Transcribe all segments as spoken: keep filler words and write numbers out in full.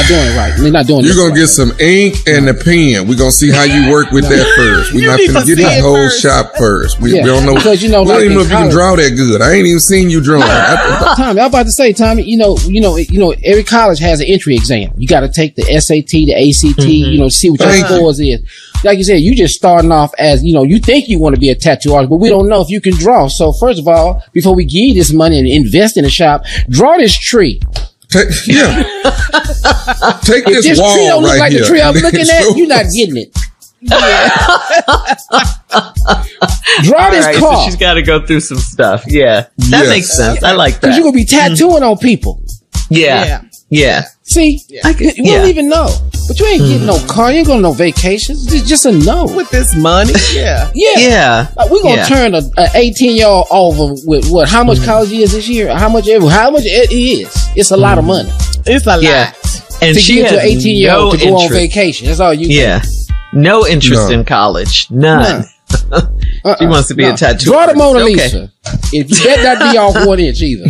not doing it right. They're not doing it You're going right. to get some ink and a pen. We're going to see how you work with that first. We're not going to get this whole first. shop first. We, yeah, we don't know. Because, you know, we like don't even know if you can draw that good. I ain't even seen you draw. Tommy, I'm about to say, Tommy, you know, you know, you know, every college has an entry exam. You got to take the S A T, the A C T, mm-hmm. you know, see what your Thank scores you. is. Like you said, you just starting off as, you know, you think you want to be a tattoo artist, but we don't know if you can draw. So first of all, before we give you this money and invest in the shop, draw this tree. Take, yeah. Take if this, this wall tree don't look right like here. the tree I'm looking at, you're not getting it. Yeah. Draw this right, car. So she's got to go through some stuff. Yeah. That yes. makes sense. I like that. Because you're going to be tattooing mm. on people. Yeah. Yeah. yeah. See, yeah. I, you yeah. don't even know. But you ain't mm. getting no car. You ain't going to no vacations. It's just a no. With this money? Yeah. Yeah. Yeah. Like, we're going to yeah. turn a, a eighteen-year-old over with what? How much mm. college is this year? How much How much it is? It's a mm. lot of money. It's a yeah. lot. And to she get has to an eighteen-year-old no to go interest. on vacation. That's all you Yeah. get. No interest no. in college. None. None. Uh-uh. She wants to be no. a tattoo Draw artist. the Mona okay. Lisa. It better not be off one inch either.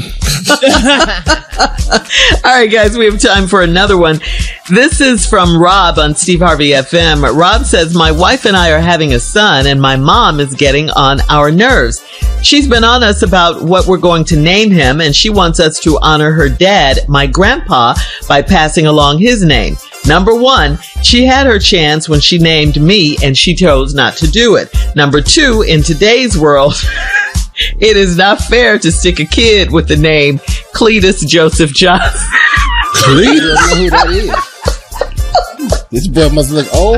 All right, guys, we have time for another one. This is from Rob on Steve Harvey F M. Rob says, my wife and I are having a son, and my mom is getting on our nerves. She's been on us about what we're going to name him, and she wants us to honor her dad, my grandpa, by passing along his name. Number one, she had her chance when she named me, and she chose not to do it. Number two, in today's world, it is not fair to stick a kid with the name Cletus Joseph Johnson. Cletus? I don't know who that is. This boy must look old.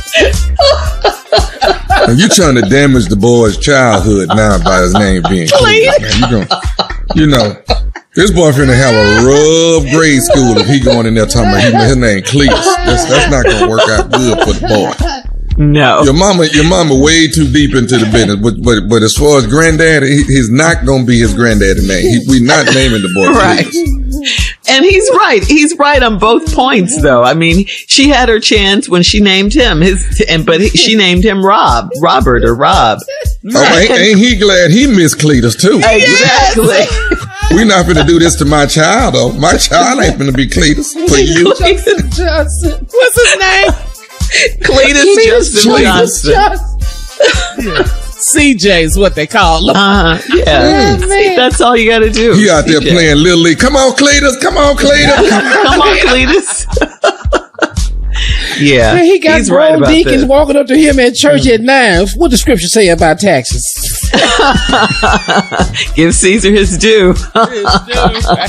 You're trying to damage the boy's childhood now by his name being Cletus. Man. You, gonna, you know, this boy finna have a rough grade school if he going in there talking about his name Cletus. That's, that's not gonna work out good for the boy. No. Your mama, your mama way too deep into the business. But, but, but as far as granddad, he, he's not going to be his granddaddy name. He, we're not naming the boy. Right. And he's right. He's right on both points, though. I mean, she had her chance when she named him his, and, but he, she named him Rob, Robert or Rob. Oh, ain't, ain't he glad he missed Cletus too? Exactly. Yes. We're not going to do this to my child, though. My child ain't going to be Cletus for you. Cletus Johnson. What's his name? Cletus Justin Johnson. Yeah. C J is what they call him. Uh, yeah. Oh, See, that's all you got to do. He out there C J. playing Little League. Come on, Cletus. Come on, Cletus. Come on, Cletus. Yeah. Man, he got he's grown right about deacons that. walking up to him at church mm. at nine. What the scripture say about taxes? Give Caesar his due. His due.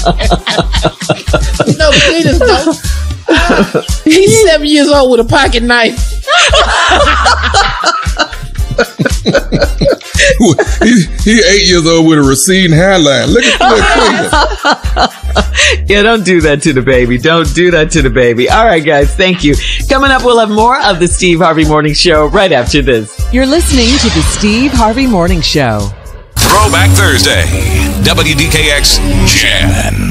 No, Cletus don't. He's seven years old with a pocket knife. he, he eight years old with a receding hairline. Look at Cletus. Yeah, don't do that to the baby. Don't do that to the baby. All right, guys, thank you. Coming up, we'll have more of the Steve Harvey Morning Show right after this. You're listening to the Steve Harvey Morning Show. Throwback Thursday, W D K X Jan.